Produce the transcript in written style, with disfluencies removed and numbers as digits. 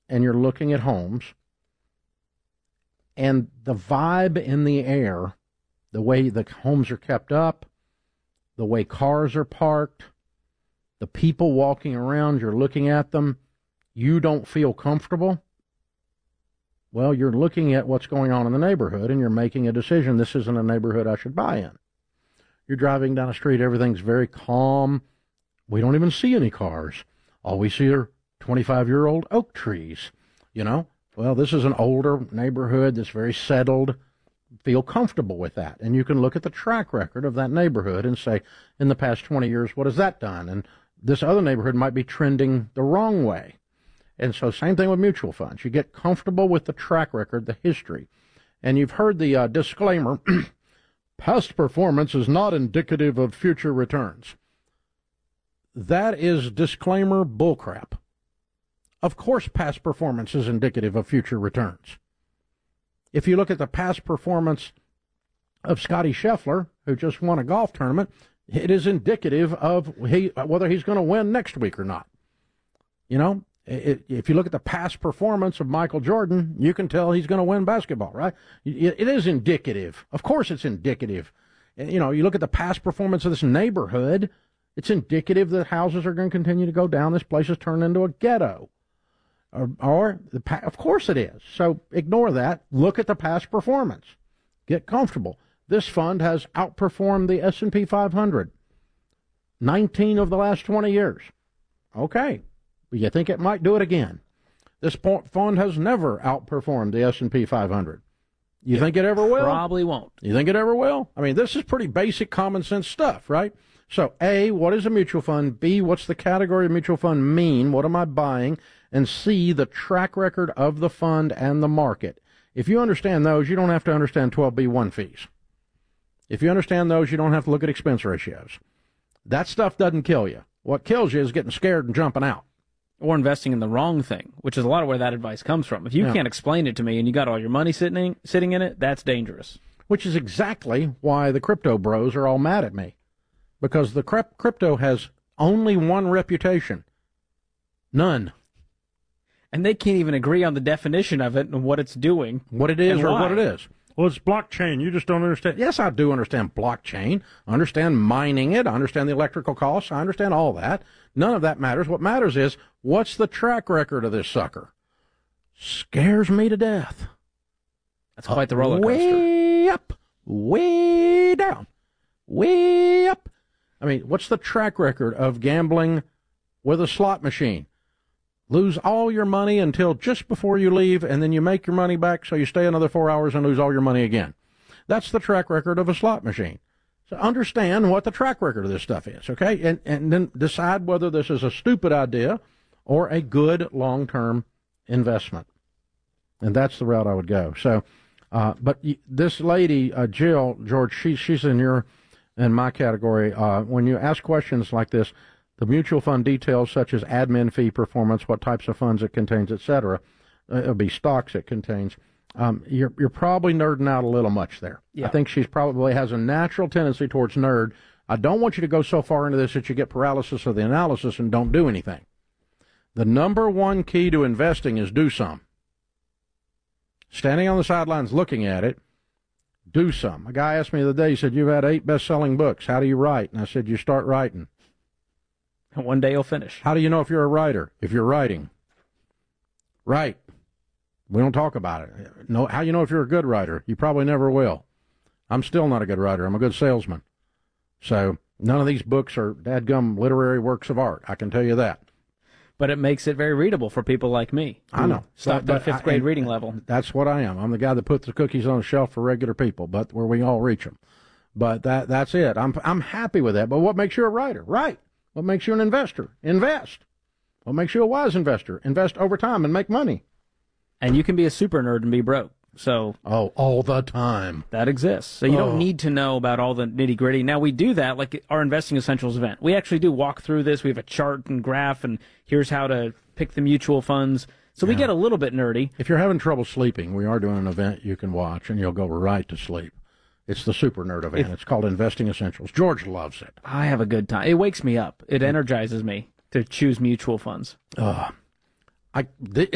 and you're looking at homes, and the vibe in the air, the way the homes are kept up, the way cars are parked, the people walking around, you're looking at them, you don't feel comfortable, well, you're looking at what's going on in the neighborhood, and you're making a decision. This isn't a neighborhood I should buy in. You're driving down the street, everything's very calm. We don't even see any cars. All we see are 25-year-old oak trees, you know. Well, this is an older neighborhood that's very settled. Feel comfortable with that. And you can look at the track record of that neighborhood and say, in the past 20 years, what has that done? And this other neighborhood might be trending the wrong way. And so same thing with mutual funds. You get comfortable with the track record, the history. And you've heard the disclaimer, past performance is not indicative of future returns. That is disclaimer bullcrap. Of course past performance is indicative of future returns. If you look at the past performance of Scotty Scheffler, who just won a golf tournament, it is indicative of whether he's going to win next week or not. You know, if you look at the past performance of Michael Jordan, you can tell he's going to win basketball, right? It is indicative. Of course it's indicative. You know, you look at the past performance of this neighborhood, it's indicative that houses are going to continue to go down. This place is turned into a ghetto. Of course it is. So ignore that. Look at the past performance. Get comfortable. This fund has outperformed the S&P 500 19 of the last 20 years. Okay. You think it might do it again? This fund has never outperformed the S&P 500. You think it ever will? Probably won't. You think it ever will? I mean, this is pretty basic common sense stuff, right? So, A, what is a mutual fund? B, what's the category of mutual fund mean? What am I buying? And C, the track record of the fund and the market. If you understand those, you don't have to understand 12B1 fees. If you understand those, you don't have to look at expense ratios. That stuff doesn't kill you. What kills you is getting scared and jumping out. Or investing in the wrong thing, which is a lot of where that advice comes from. If you can't explain it to me and you got all your money sitting in it, that's dangerous. Which is exactly why the crypto bros are all mad at me. Because the crypto has only one reputation. None. And they can't even agree on the definition of it and what it's doing. What it is or what it is. Well, it's blockchain. You just don't understand. Yes, I do understand blockchain. I understand mining it. I understand the electrical costs. I understand all that. None of that matters. What matters is, what's the track record of this sucker? Scares me to death. That's quite the roller coaster. Way up, way down, way up. I mean, what's the track record of gambling with a slot machine? Lose all your money until just before you leave, and then you make your money back, so you stay another 4 hours and lose all your money again. That's the track record of a slot machine. So understand what the track record of this stuff is, okay? And then decide whether this is a stupid idea or a good long-term investment. And that's the route I would go. So, but this lady, Jill, George, she's in my category. When you ask questions like this, the mutual fund details such as admin fee performance, what types of funds it contains, etc. It'll be stocks it contains. You're probably nerding out a little much there. Yeah. I think she's probably has a natural tendency towards nerd. I don't want you to go so far into this that you get paralysis of the analysis and don't do anything. The number one key to investing is do some. Standing on the sidelines looking at it, do some. A guy asked me the other day, he said, you've had 8 best-selling books. How do you write? And I said, you start writing. And one day you'll finish. How do you know if you're a writer? If you're writing. Write. We don't talk about it. No, how you know if you're a good writer? You probably never will. I'm still not a good writer. I'm a good salesman. So none of these books are dadgum literary works of art. I can tell you that. But it makes it very readable for people like me. I know. Stopped at 5th grade reading level. That's what I am. I'm the guy that puts the cookies on the shelf for regular people, but where we all reach them. But that's it. I'm happy with that. But what makes you a writer? Write. What makes you an investor? Invest. What makes you a wise investor? Invest over time and make money. And you can be a super nerd and be broke. So all the time. That exists. So you don't need to know about all the nitty-gritty. Now, we do that, like our Investing Essentials event. We actually do walk through this. We have a chart and graph, and here's how to pick the mutual funds. So we get a little bit nerdy. If you're having trouble sleeping, we are doing an event you can watch, and you'll go right to sleep. It's the super nerd event. It's called Investing Essentials. George loves it. I have a good time. It wakes me up. It energizes me to choose mutual funds.